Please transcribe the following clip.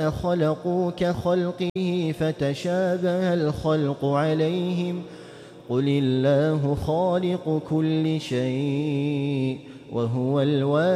الذين خلقوا كخلقه فتشابه الخلق عليهم قل الله خالق كل شيء وهو الواحد